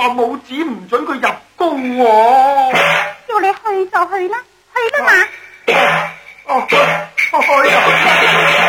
話武子唔准佢入宮喎。 叫你去就去啦，去啦嘛。 去啊！